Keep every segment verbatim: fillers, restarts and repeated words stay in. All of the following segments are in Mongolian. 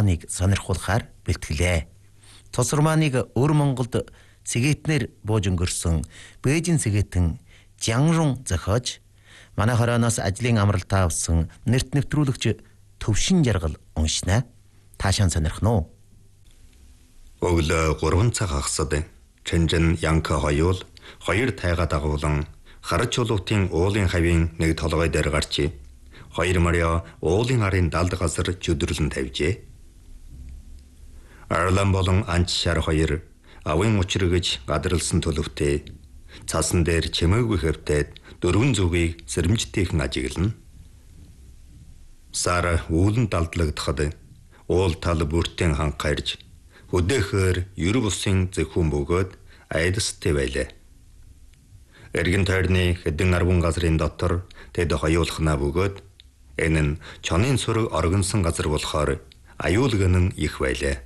урмааныг сонирхуулахаар бэлтгэлээ. Цус урмааныг өвөр Монголд сэгээтнэр бууж өнгөрсөн Бээжин сэгээтэн Жангрун зохиож, манай хорооноос ажлын амралтаа авсан нэрт нэвтрүүлэгч Төвшин Жаргал уншнаа. Таашаан сонирхно уу? Өглөө гурван цаг хагасад Чэнжэн Янка хоёул хоёр тайга дагуулан харж чулуутын уулын хавийн нэг толгой дээр гарч хоёр морё уулын арын далд газар чөдөрлөн тавьжээ. Арлан болон анч шар хоёр авын учир гэж гадралсан төлөвтэй цасан дээр чимээгүй хэвтээд дөрвөн зүгийг сэрэмжтэйхэн ажиглана. Сара үүлэн далдлагдахад уул тал бүртэн ханхаарж хөдөөхөр ерөв усын зөвхөн бөгөөд айдастай байлаа. Эргэн тойрны хэдэн арван газрын дотор тэд хоёулахнаа бөгөөд энэ нь чонын сүрэг оргонсон газар болохоор аюулгын нь их байлаа.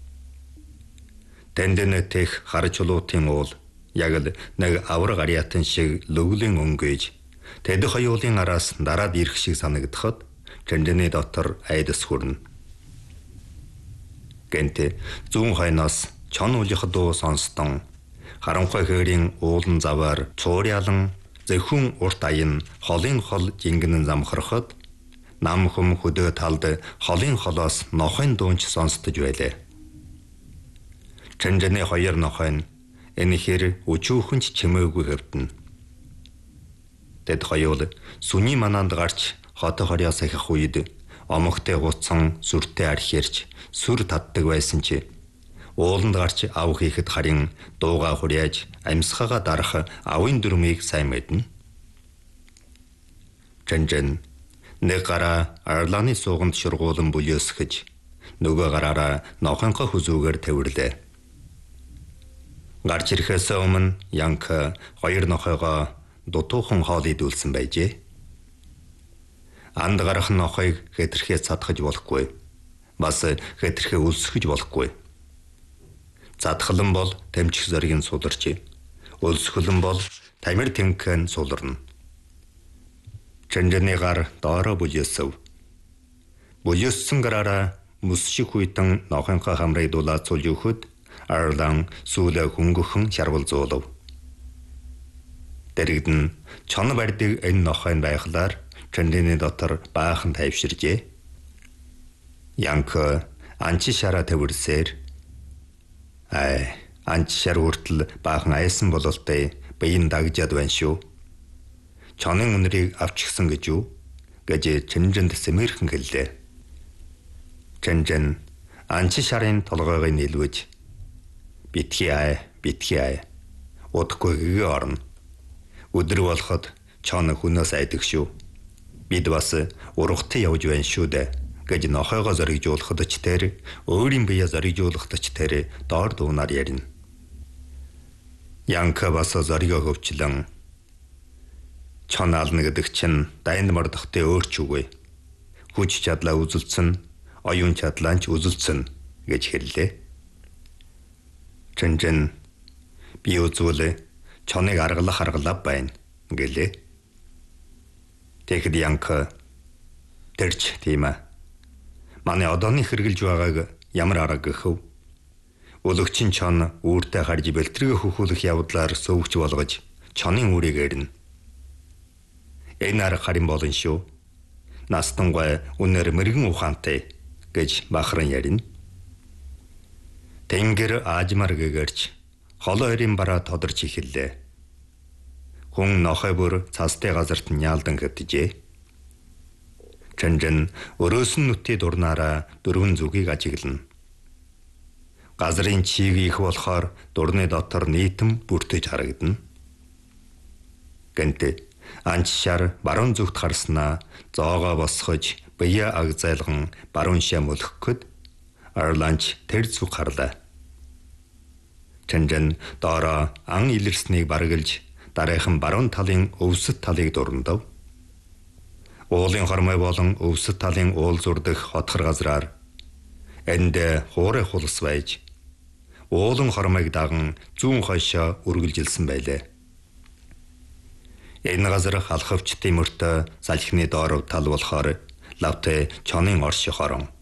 Тэндэн тех хар чулуутын уул яг л нэг авраг ариатан шиг лөвлийн өнгөж тэд хоёулын араас дараад ирэх шиг санагдахад Чэнжэний дотор айдас хүрнэ. Гэнтэ зүүн хойноос чон уулих дуу сонстон харанхуй хээрийн уулан заваар цуурьялан зөвхөн урт аян холын хол жингэнэн замхарахад нам хүм хөдөө талд холын холоос нохойн дуунч сонсдож байлаа. Чэнжэний хоёр нохойн энэ хэр өчүүхэнч чимээгүй хэвтэн. Тэд хоёул сүний мананд гарч хот хорёос ахих үед омогтой гуцсан сүртэй архирч сүр татдаг байсан чи ууланд гарч ав хийхэд харин дууга хурьяаж амьсгаага дарах авын дүрмийг сайн мэднэ. Чэнжэн нэг гараа арлааны сууганд шургуулан бүлөөсгөж нөгөө гараараа нохонхоо хүзүүгээр тавирлаа. Гарч ирэхээс өмнө Янка хоёр нохойгоо дутуухан хоол идүүлсэн байжээ. Анд гарах нохойг хэтэрхээ цадхаж болохгүй. Бас хэтэрхээ өлсгөж болохгүй. Задхалан бол тамчих зориг нь суларч, өлсгөлөн бол тамир тэмхэн суларна. Чэнжэний гар доороо бүлөөсөв. Бүлөөссөн гараараа мөс шиг хүйтэн нохонхоо хамрыг дулаад цулюөхөд Арлан сүүлээ хөнгөхөн шарвал зуулав. Дэрэгдэн чон барьдаг энэ нохойн байхлаар Чэнжэний дотор баахан тайвширжээ. Янка анчи шараа тавирсээр ай анчи шар хүртэл баахан айсан бололтой биеийн дагжаад байна шүү. Чонын үнэрийг авчихсан гэж юу? гэж Чэнжэнд сэмэрхэн хэллээ. Чэнжэн анчи шарын толгойг нийлвэж битгий ай битгий ай удахгүй гээ орно. Өдөр болоход чон хүнээс айдаг шүү. Бид бас ургахтай явж байна шүү дээ гэж нохойгоо зоригжуулахад ч тэр өөрийн биеэ зоригжуулахад ч тэр доор дуунаар ярина. Янка бас зоригоо хөвчлэн чон ална гэдэг чинь дайнд мордохтой өөрч үгүй. Хүч чадлаа үзүүлсэн, оюун чадлаач үзүүлсэн гэж хэллээ. Чэнжэн би үзүүлээ чоныг аргалах аргалаа байна гэлээ. Тэгэхэд Янка тэрч тийм ээ. Манай одооны хэрглэж байгааг ямар арга гэхв? Өлөгчин чон үүртэй харж бэлтрэг хөхүүлэх явдлаар сөвөгч болгож чонын үрийг эрнэ. Энэ арга харин болон шүү. Настангой үнээр мэрэгэн ухаантай гэж бахран ярина. Тэнгэр аажмар гэгэрч холоо өрийн бараа тодорч ихэллээ. Хүн нохой бүр цастай газарт няалдан хэвтжээ. Чэнжэн өрөөсөн нүтээ дурнаараа дөрвөн зүгийг ажиглана. Газрын чийг их болохоор дурны дотор нийтэм бүртэж харагдана. Гэнтэ анч шар баруун зүгт харснаа зоогоо босгож бие аг зайлган баруун шаа мөлөхөд Арланч тэр зүг харлаа. Чэнжэн доороо ан илэрснийг баргалж дараахан баруун талын өвсөт талыг дурандав. Уулын хормой болон өвсөт талын уул зурдах хотхор газраар энд хуурай хулс байж уулын хормойг даган зүүн хойшоо үргэлжилсэн байлаа. Энэ газар халахвчдын мөртөө салхины дооров тал болохоор лавтай чонын орших орон.